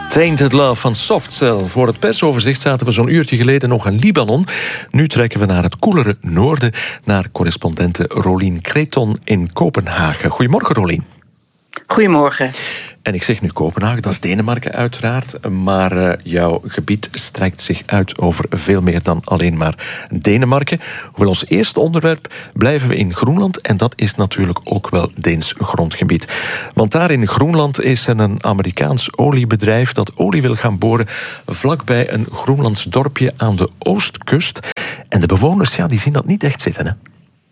Tainted Love van Softcell. Voor het persoverzicht zaten we zo'n uurtje geleden nog in Libanon. Nu trekken we naar het koelere noorden, naar correspondente Rolien Kreton in Kopenhagen. Goedemorgen, Rolien. Goedemorgen. En ik zeg nu Kopenhagen, dat is Denemarken uiteraard. Maar jouw gebied strekt zich uit over veel meer dan alleen maar Denemarken. Hoewel ons eerste onderwerp blijven we in Groenland. En dat is natuurlijk ook wel Deens grondgebied. Want daar in Groenland is er een Amerikaans oliebedrijf dat olie wil gaan boren vlakbij een Groenlands dorpje aan de oostkust. En de bewoners, die zien dat niet echt zitten, hè?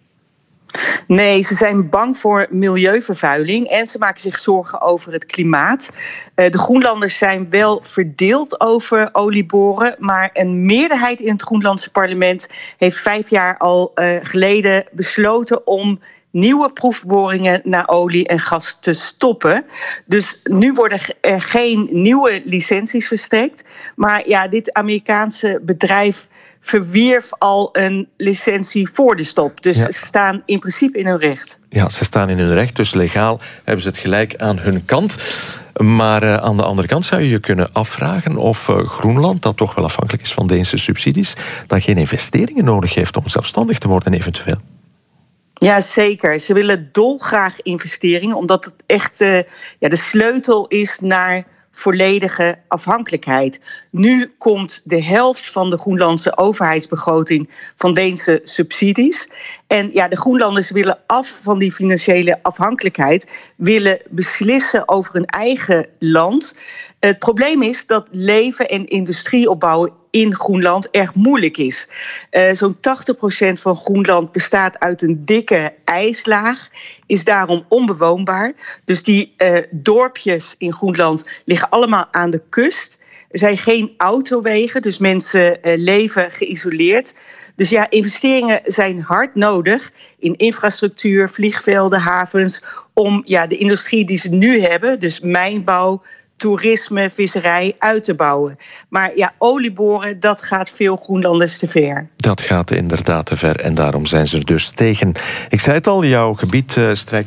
Nee, ze zijn bang voor milieuvervuiling en ze maken zich zorgen over het klimaat. De Groenlanders zijn wel verdeeld over olieboren, maar een meerderheid in het Groenlandse parlement heeft 5 jaar al geleden besloten om nieuwe proefboringen naar olie en gas te stoppen. Dus nu worden er geen nieuwe licenties verstrekt. Maar ja, dit Amerikaanse bedrijf verwierf al een licentie voor de stop. Dus ze staan in principe in hun recht. Ja, ze staan in hun recht, dus legaal hebben ze het gelijk aan hun kant. Maar aan de andere kant zou je je kunnen afvragen of Groenland, dat toch wel afhankelijk is van Deense subsidies, dan geen investeringen nodig heeft om zelfstandig te worden eventueel. Ja, zeker. Ze willen dolgraag investeringen, omdat het echt de sleutel is naar volledige afhankelijkheid. Nu komt de helft van de Groenlandse overheidsbegroting van Deense subsidies. En ja, de Groenlanders willen af van die financiële afhankelijkheid, willen beslissen over hun eigen land. Het probleem is dat leven en industrie opbouwen in Groenland erg moeilijk is. Zo'n 80% van Groenland bestaat uit een dikke ijslaag, is daarom onbewoonbaar. Dus die dorpjes in Groenland liggen allemaal aan de kust. Er zijn geen autowegen, dus mensen leven geïsoleerd. Dus ja, investeringen zijn hard nodig in infrastructuur, vliegvelden, havens, om de industrie die ze nu hebben, dus mijnbouw, toerisme, visserij, uit te bouwen. Maar ja, olieboren, dat gaat veel Groenlanders te ver. Dat gaat inderdaad te ver en daarom zijn ze er dus tegen. Ik zei het al, jouw gebied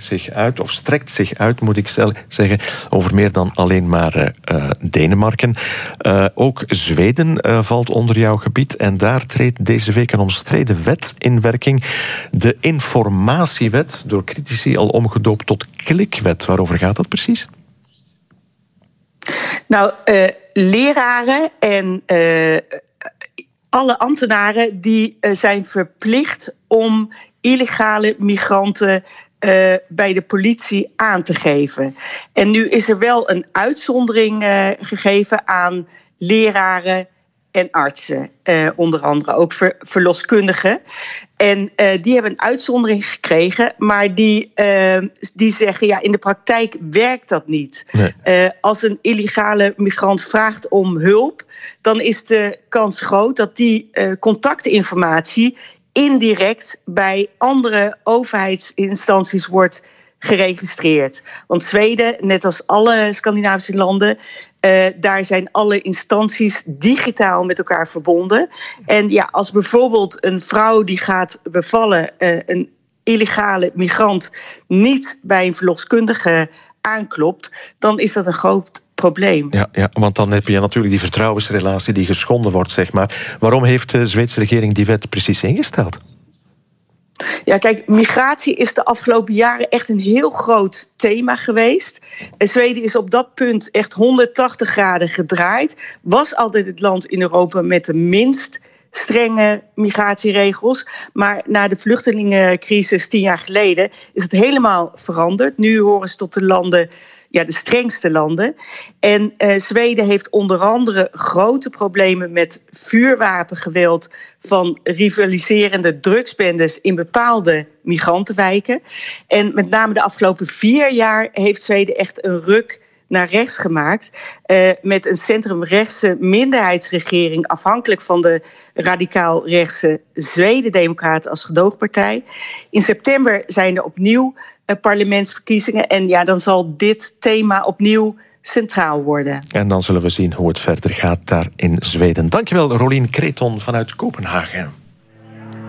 strekt zich uit, moet ik zeggen, over meer dan alleen maar Denemarken. Ook Zweden valt onder jouw gebied en daar treedt deze week een omstreden wet in werking. De informatiewet, door critici al omgedoopt tot klikwet. Waarover gaat dat precies? Nou, leraren en alle ambtenaren die zijn verplicht om illegale migranten bij de politie aan te geven. En nu is er wel een uitzondering gegeven aan leraren en artsen, onder andere ook verloskundigen. En die hebben een uitzondering gekregen, maar die zeggen, in de praktijk werkt dat niet. Nee. Als een illegale migrant vraagt om hulp, dan is de kans groot dat die contactinformatie indirect bij andere overheidsinstanties wordt geregistreerd. Want Zweden, net als alle Scandinavische landen, daar zijn alle instanties digitaal met elkaar verbonden. En als bijvoorbeeld een vrouw die gaat bevallen, een illegale migrant, niet bij een verloskundige aanklopt, dan is dat een groot probleem. Ja, want dan heb je natuurlijk die vertrouwensrelatie die geschonden wordt, zeg maar. Waarom heeft de Zweedse regering die wet precies ingesteld? Ja, kijk, migratie is de afgelopen jaren echt een heel groot thema geweest. Zweden is op dat punt echt 180 graden gedraaid. Was altijd het land in Europa met de minst strenge migratieregels. Maar na de vluchtelingencrisis 10 jaar geleden is het helemaal veranderd. Nu horen ze tot de landen, de strengste landen. En Zweden heeft onder andere grote problemen met vuurwapengeweld van rivaliserende drugsbendes in bepaalde migrantenwijken. En met name de afgelopen 4 jaar heeft Zweden echt een ruk naar rechts gemaakt. Met een centrumrechtse minderheidsregering, afhankelijk van de radicaal-rechtse Zweden-Democraten als gedoogpartij. In september zijn er opnieuw parlementsverkiezingen. En dan zal dit thema opnieuw centraal worden. En dan zullen we zien hoe het verder gaat daar in Zweden. Dankjewel, Rolien Kreton vanuit Kopenhagen.